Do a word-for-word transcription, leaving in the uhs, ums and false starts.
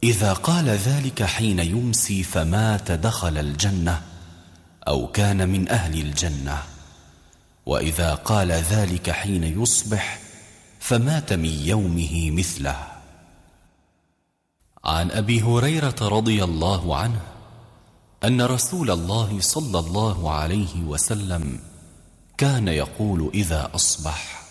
إذا قال ذلك حين يمسي فمات دخل الجنة أو كان من أهل الجنة، وإذا قال ذلك حين يصبح فمات من يومه مثله. عن أبي هريرة رضي الله عنه أن رسول الله صلى الله عليه وسلم كان يقول إذا أصبح: